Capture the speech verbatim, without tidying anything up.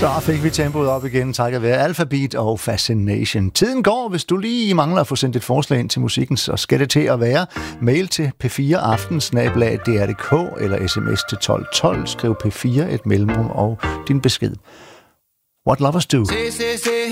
Så fik vi tempoet op igen, takket være Alphabet og Fascination. Tiden går, hvis du lige mangler at få sendt et forslag ind til musikken, så skal det til at være mail til p fire aften snabel-a d r punktum d k eller sms til tolv tolv. Skriv P fire et mellemrum og din besked. What Lovers Do.